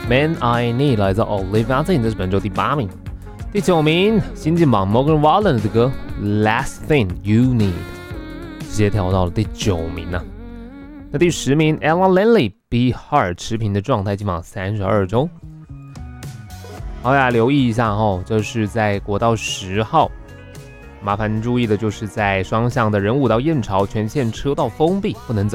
Man I Need 来自 Olivia， 这是本周第8名。第9名，新晋榜 Morgan Wallen 的歌 Last Thing You Need， 直接跳到了第9名啊。那第10名 Ella Lenley Be Hard 持平的状态，进榜32周。好呀，留意一下哦，这是在国道10号，麻烦注意的就是在双向的人武道燕巢全线车道封闭，不能走。